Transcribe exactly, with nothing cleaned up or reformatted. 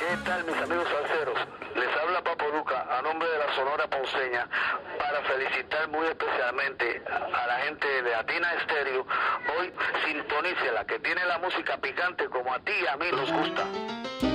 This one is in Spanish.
¿Qué tal, mis amigos salseros? Les habla Papo Luca a nombre de la Sonora Ponceña para felicitar muy especialmente a la gente de Latina Estéreo. Hoy sintonice la que tiene la música picante como a ti y a mí nos gusta.